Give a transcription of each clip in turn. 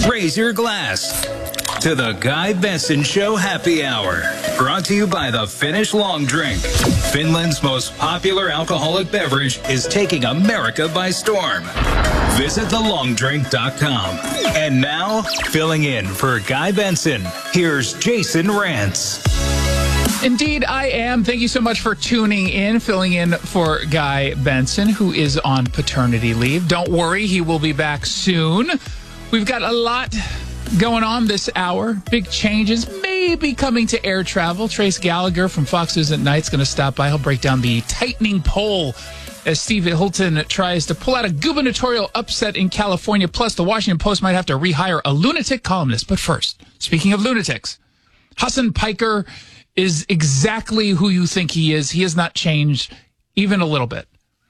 Raise your glass to the Guy Benson Show Happy Hour. Brought to you by the Finnish Long Drink. Finland's most popular alcoholic beverage is taking America by storm. Visit thelongdrink.com. And now, filling in for Guy Benson, here's Jason Rantz. Indeed, I am. Thank you so much for tuning in, filling in for Guy Benson, who is on paternity leave. Don't worry, he will be back soon. We've got a lot going on this hour. Big changes maybe coming to air travel. Trace Gallagher from Fox News at Night is going to stop by. He'll break down the tightening poll as Steve Hilton tries to pull out a gubernatorial upset in California. Plus, the Washington Post might have to rehire a lunatic columnist. But first, speaking of lunatics, Hasan Piker is exactly who you think he is. He has not changed even a little bit.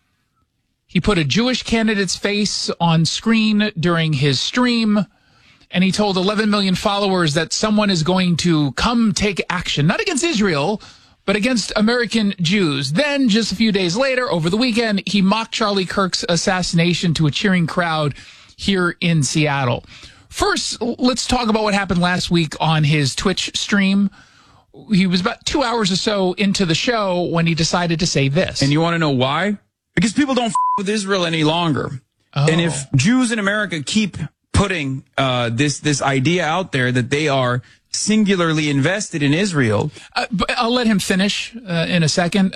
He put a Jewish candidate's face on screen during his stream, and he told 11 million followers that someone is going to come take action, not against Israel, but against American Jews. Then, just a few days later, over the weekend, he mocked Charlie Kirk's assassination to a cheering crowd here in Seattle. First, let's talk about what happened last week on his Twitch stream. He was about 2 hours or so into the show when he decided to say this. And you want to know why? Because people don't with Israel any longer. Oh. And if Jews in America keep putting this idea out there that they are singularly invested in Israel. But I'll let him finish in a second.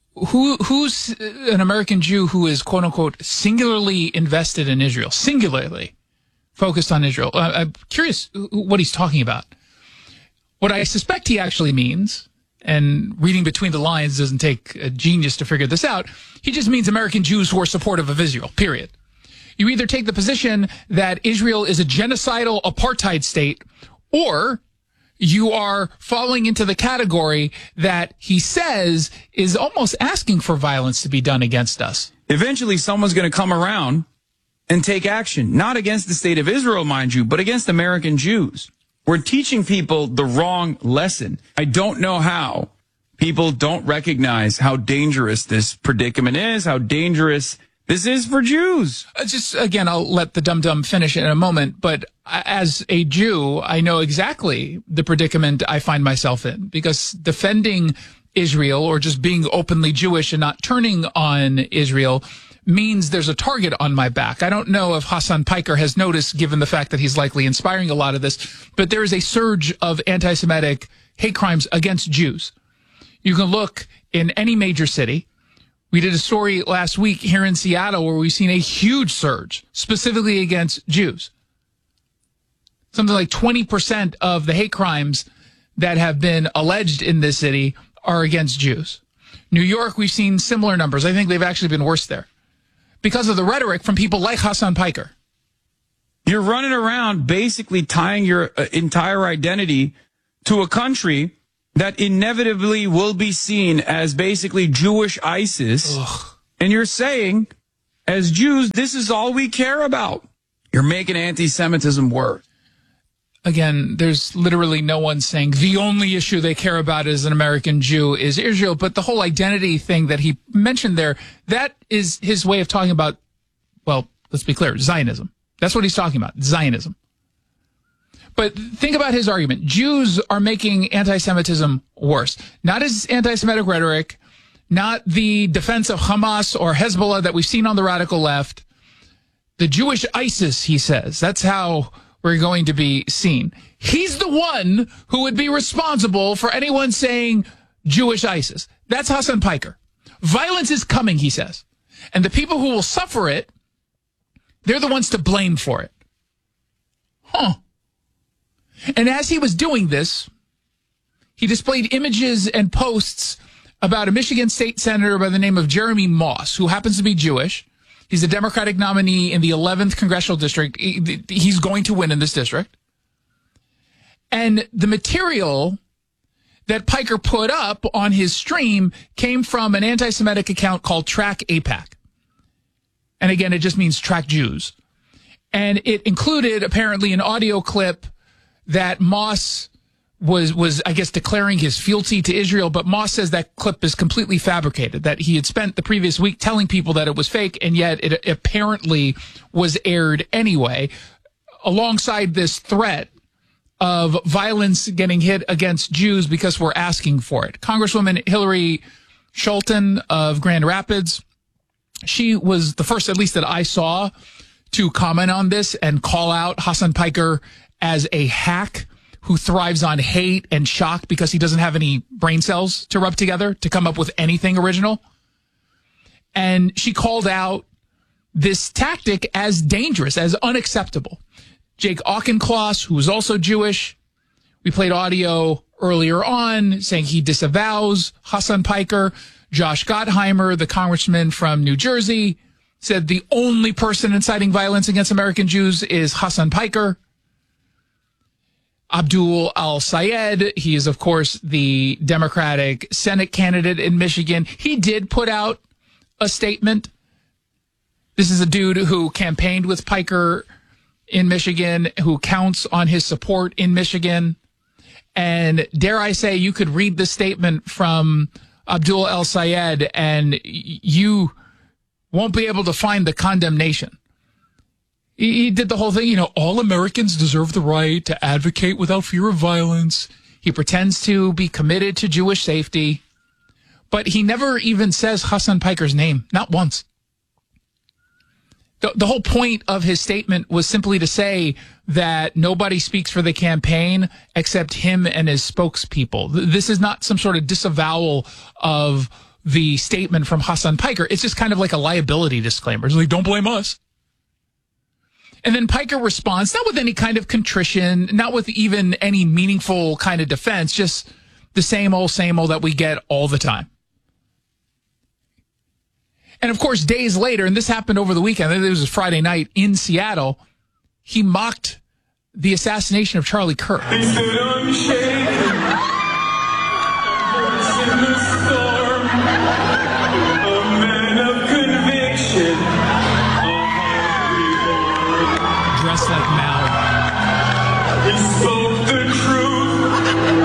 Who's an American Jew who is, quote unquote, singularly invested in Israel, singularly focused on Israel? I'm curious what he's talking about. What I suspect he actually means, and reading between the lines doesn't take a genius to figure this out, he just means American Jews who are supportive of Israel, period. You either take the position that Israel is a genocidal apartheid state, or you are falling into the category that he says is almost asking for violence to be done against us. Eventually, someone's going to come around and take action, not against the state of Israel, mind you, but against American Jews. We're teaching people the wrong lesson. I don't know how people don't recognize how dangerous this predicament is, how dangerous this is for Jews. Just, again, I'll let the dum-dum finish in a moment, but as a Jew, I know exactly the predicament I find myself in, because defending Israel or just being openly Jewish and not turning on Israel means there's a target on my back. I don't know if Hasan Piker has noticed, given the fact that he's likely inspiring a lot of this, but there is a surge of anti-Semitic hate crimes against Jews. You can look in any major city. We did a story last week here in Seattle where we've seen a huge surge specifically against Jews. Something like 20% of the hate crimes that have been alleged in this city are against Jews. New York, we've seen similar numbers. I think they've actually been worse there, because of the rhetoric from people like Hasan Piker. You're running around basically tying your entire identity to a country that inevitably will be seen as basically Jewish ISIS. Ugh. And you're saying, as Jews, this is all we care about. You're making anti-Semitism worse. Again, there's literally no one saying the only issue they care about as an American Jew is Israel. But the whole identity thing that he mentioned there, that is his way of talking about, well, let's be clear, Zionism. That's what he's talking about, Zionism. But think about his argument. Jews are making anti-Semitism worse. Not his anti-Semitic rhetoric, not the defense of Hamas or Hezbollah that we've seen on the radical left. The Jewish ISIS, he says. That's how we're going to be seen. He's the one who would be responsible for anyone saying Jewish ISIS. That's Hasan Piker. Violence is coming, he says. And the people who will suffer it, they're the ones to blame for it. Huh. And as he was doing this, he displayed images and posts about a Michigan state senator by the name of Jeremy Moss, who happens to be Jewish. He's a Democratic nominee in the 11th congressional district. He's going to win in this district. And the material that Piker put up on his stream came from an anti-Semitic account called Track AIPAC. And again, it just means Track Jews. And it included apparently an audio clip that Moss was, I guess, declaring his fealty to Israel, but Moss says that clip is completely fabricated, that he had spent the previous week telling people that it was fake, and yet it apparently was aired anyway. alongside this threat of violence getting hit against Jews because we're asking for it. Congresswoman Hillary Scholten of Grand Rapids, she was the first, at least that I saw, to comment on this and call out Hasan Piker as a hack who thrives on hate and shock because he doesn't have any brain cells to rub together to come up with anything original. And she called out this tactic as dangerous, as unacceptable. Jake Auchincloss, who is also Jewish, we played audio earlier on saying he disavows Hasan Piker. Josh Gottheimer, the congressman from New Jersey, said the only person inciting violence against American Jews is Hasan Piker. Abdul Al-Sayed, he is, of course, the Democratic Senate candidate in Michigan. He did put out a statement. This is a dude who campaigned with Piker in Michigan, who counts on his support in Michigan. And dare I say, you could read the statement from Abdul Al-Sayed and you won't be able to find the condemnation. He did the whole thing, all Americans deserve the right to advocate without fear of violence. He pretends to be committed to Jewish safety, but he never even says Hasan Piker's name, not once. The whole point of his statement was simply to say that nobody speaks for the campaign except him and his spokespeople. This is not some sort of disavowal of the statement from Hasan Piker. It's just kind of like a liability disclaimer. It's like, don't blame us. And then Piker responds, not with any kind of contrition, not with even any meaningful kind of defense, just the same old that we get all the time. And of course, days later, and this happened over the weekend, it was a Friday night in Seattle, he mocked the assassination of Charlie Kirk. He stood unshaken, in the storm, a man of conviction, dressed like Mao. He spoke